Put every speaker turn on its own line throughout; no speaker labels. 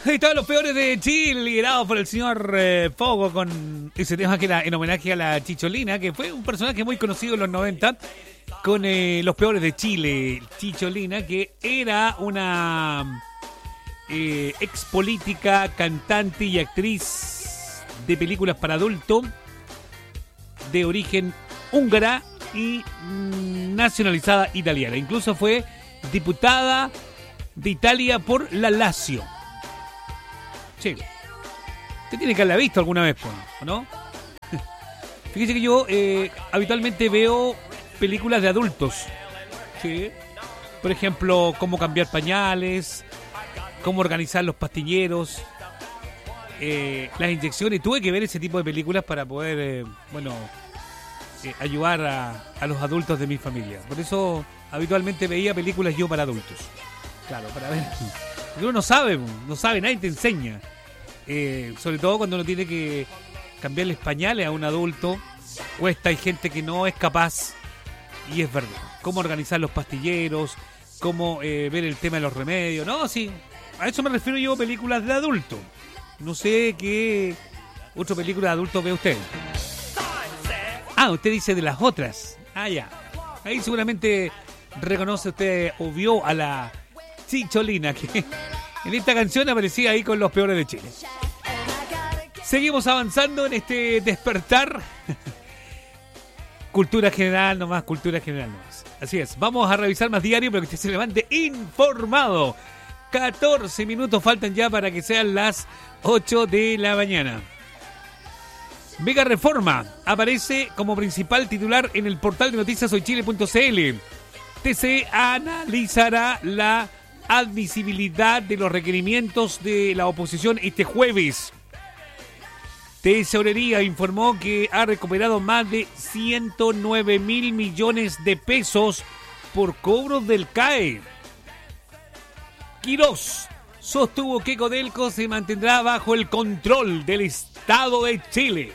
Estaban los peores de Chile, liderados por el señor Fogo, con ese tema que era en homenaje a la Chicholina, que fue un personaje muy conocido en los 90, con los peores de Chile. Chicholina, que era una ex política, cantante y actriz de películas para adulto, de origen húngara y nacionalizada italiana. Incluso fue diputada de Italia por la Lazio. Sí. Usted tiene que haberla visto alguna vez, ¿o no? Fíjese que yo habitualmente veo películas de adultos. Sí. Por ejemplo, cómo cambiar pañales, cómo organizar los pastilleros, las inyecciones. Tuve que ver ese tipo de películas para poder, ayudar a los adultos de mi familia. Por eso habitualmente veía películas yo para adultos. Claro, para ver. Porque uno no sabe, nadie te enseña. Sobre todo cuando uno tiene que cambiarles pañales a un adulto. Cuesta, hay gente que no es capaz. Y es verdad. Cómo organizar los pastilleros, cómo ver el tema de los remedios. No, sí. A eso me refiero yo, películas de adulto. No sé qué otra película de adulto ve usted. Ah, usted dice de las otras. Ah, ya. Ahí seguramente reconoce usted o vio a la Chicholina, que en esta canción aparecía ahí con los peores de Chile. Seguimos avanzando en este despertar. Cultura general nomás. Así es, vamos a revisar más diario para que usted se levante informado. 14 minutos faltan ya para que sean las 8 de la mañana. Mega Reforma aparece como principal titular en el portal de noticias hoychile.cl. TC analizará la admisibilidad de los requerimientos de la oposición este jueves. Tesorería informó que ha recuperado más de 109.000 millones de pesos por cobros del CAE. Quirós sostuvo que Codelco se mantendrá bajo el control del Estado de Chile.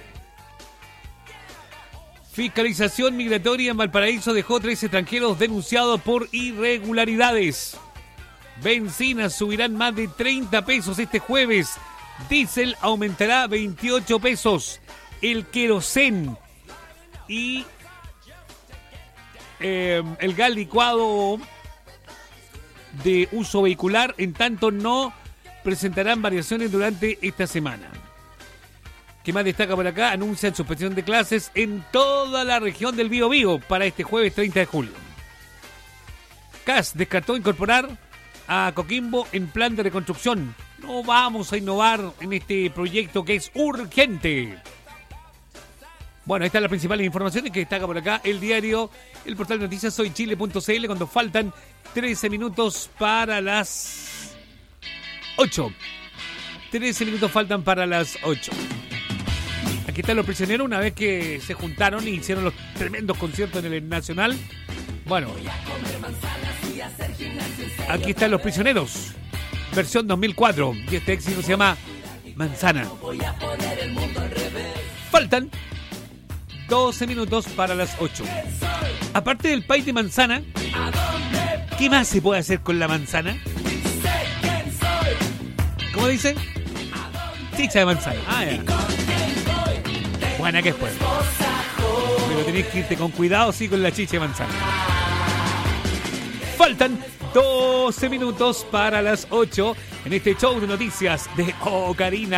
Fiscalización migratoria en Valparaíso dejó 3 extranjeros denunciados por irregularidades. Bencinas subirán más de 30 pesos este jueves. Diésel aumentará 28 pesos. El querosén y el gas licuado de uso vehicular, en tanto, no presentarán variaciones durante esta semana. ¿Qué más destaca por acá? Anuncian suspensión de clases en toda la región del Biobío para este jueves 30 de julio. CAS descartó incorporar a Coquimbo en plan de reconstrucción. No vamos a innovar en este proyecto que es urgente. Bueno, estas son las principales informaciones que destaca por acá el diario, el portal de noticias hoychile.cl, cuando faltan 13 minutos para las 8. 13 minutos faltan para las 8. Aquí están los prisioneros una vez que se juntaron y hicieron los tremendos conciertos en el Nacional. Bueno, aquí están los prisioneros, versión 2004, y este éxito se llama Manzana. Faltan 12 minutos para las 8. Aparte del pay de manzana, ¿qué más se puede hacer con la manzana? ¿Cómo dice? Chicha de manzana. Ah, ya. Buena que es, pues. Pero tenés que irte con cuidado, sí, con la chicha de manzana. Faltan 12 minutos para las 8 en este show de noticias de Ocarina.